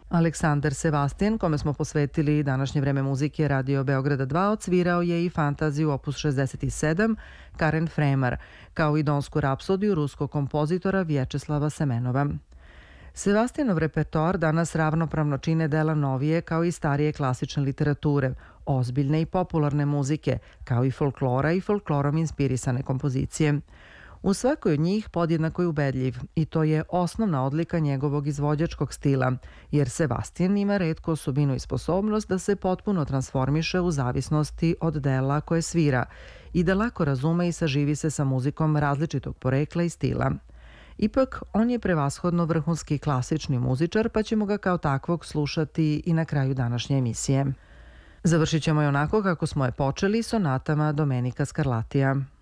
Aleksandar Sebastian, kome smo posvetili današnje vreme muzike Radio Beograda 2, odsvirao je i fantaziju opus 67 Karen Fremar, kao i donsku rapsodiju ruskog kompozitora Vječeslava Semenova. Sebastianov repertoar danas ravnopravno čine dela novije kao i starije klasične literature, ozbiljne i popularne muzike, kao i folklora i folklorom inspirisane kompozicije. U svakoj od njih podjednako je ubedljiv i to je osnovna odlika njegovog izvođačkog stila, jer Sebastian ima retku osobinu i sposobnost da se potpuno transformiše u zavisnosti od dela koje svira i da lako razume i saživi se sa muzikom različitog porekla i stila. Ipak, on je prevashodno vrhunski klasični muzičar, pa ćemo ga kao takvog slušati i na kraju današnje emisije. Završit ćemo je onako kako smo je počeli, sonatama Domenica Scarlattija.